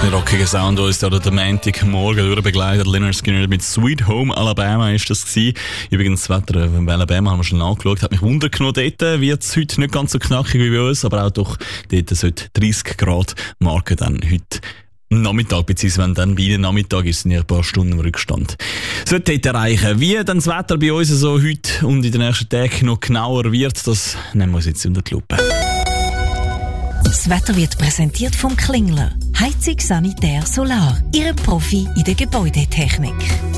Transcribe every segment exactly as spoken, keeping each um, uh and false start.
Der rockige Sound, der uns da den Montagmorgen durchbegleitet. Lynyrd Skynyrd mit Sweet Home Alabama ist das gewesen. Übrigens, das Wetter in Alabama haben wir schon angeschaut. Hat mich Wunder genommen, dort wird es heute nicht ganz so knackig wie bei uns, aber auch doch dort sollte dreißig Grad Marke dann heute Nachmittag, beziehungsweise wenn dann bei Nachmittag ist, sind ja ein paar Stunden im Rückstand. Sollte dort erreichen. Wie dann das Wetter bei uns so heute und in den nächsten Tagen noch genauer wird, das nehmen wir uns jetzt unter die Lupe. Das Wetter wird präsentiert vom Klingler. Heizung, Sanitär, Solar. Ihre Profi in der Gebäudetechnik.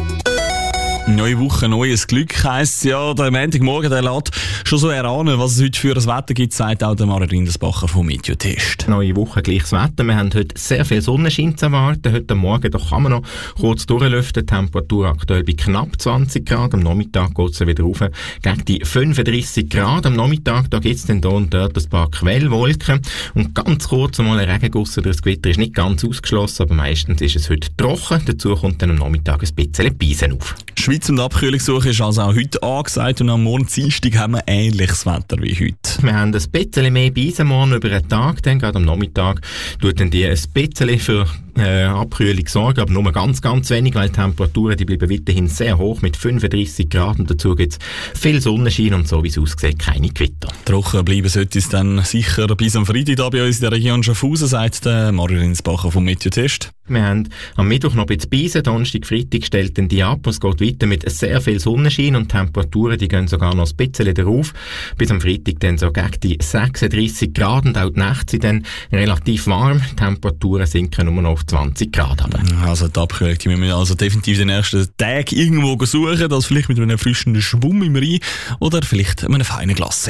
Neue Woche, neues Glück heisst ja. Der Montagmorgen, der lässt schon so erahnen, was es heute für ein Wetter gibt, sagt auch der Mario Rindelsbacher vom Meteotest. Neue Woche, gleiches Wetter. Wir haben heute sehr viel Sonnenschein zu erwarten. Heute Morgen da kann man noch kurz durchlüften. Die Temperatur aktuell bei knapp zwanzig Grad. Am Nachmittag geht es wieder rauf gegen die fünfunddreissig Grad. Am Nachmittag da gibt es dann hier und dort ein paar Quellwolken. Und ganz kurz einmal ein Regenguss oder das Gewitter ist nicht ganz ausgeschlossen, aber meistens ist es heute trocken. Dazu kommt dann am Nachmittag ein bisschen Beisen auf. Schweiz und Abkühlungssuche ist also auch heute angesagt und am Morgen Dienstag haben wir ähnliches Wetter wie heute. Wir haben ein bisschen mehr Beisen morgen über den Tag, dann gerade am Nachmittag tut dann die ein bisschen für äh, Abkühlung sorgen, aber nur ganz, ganz wenig, weil die Temperaturen die bleiben weiterhin sehr hoch mit fünfunddreissig Grad und dazu gibt es viel Sonnenschein und so wie es aussieht, keine Gewitter. Trocken bleiben sollte es dann sicher bis am Freitag da bei uns in der Region Schaffhausen, sagt der Mario Rindelsbacher vom Meteotest. Wir haben am Mittwoch noch ein bisschen Beisen, Donnerstag, Freitag stellt dann die ab und es geht weiter mit sehr viel Sonnenschein und Temperaturen, die gehen sogar noch ein bisschen darauf. Bis am Freitag dann so gegen die sechsunddreissig Grad und auch die Nächte sind dann relativ warm. Die Temperaturen sinken nur noch auf zwanzig Grad. Aber. Also die Abkühlung, die müssen wir also definitiv den nächsten Tag irgendwo suchen, das vielleicht mit einem erfrischenden Schwumm im Rhein oder vielleicht einem feinen Glasse.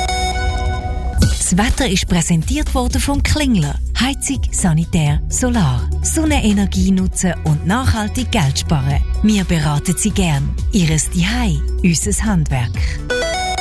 Das Wetter ist präsentiert worden vom Klingler. Heizung, Sanitär, Solar. Sonnenenergie nutzen und nachhaltig Geld sparen. Wir beraten Sie gern. Ihres Zuhause, unser Handwerk.